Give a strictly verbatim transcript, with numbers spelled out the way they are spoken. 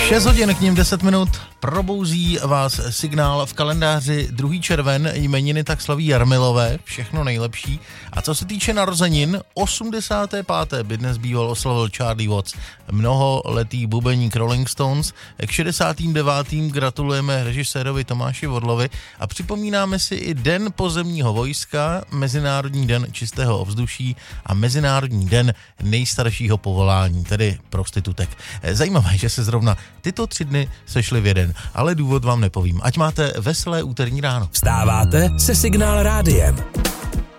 šest hodin, k ním deset minut, probouzí vás signál v kalendáři druhý červen, jmeniny tak slaví Jarmilové, všechno nejlepší. A co se týče narozenin, osmdesáté páté by dnes býval oslavil Charlie Watts, mnoholetý bubeník Rolling Stones. K šedesátým devátým gratulujeme režisérovi Tomáši Vodlovi a připomínáme si i Den pozemního vojska, Mezinárodní den čistého ovzduší a Mezinárodní den nejstaršího povolání, tedy prostitutek. Zajímavé, že se zrovna tyto tři dny sešly v jeden, ale důvod vám nepovím. Ať máte veselé úterní ráno. Vstáváte se Signál rádiem.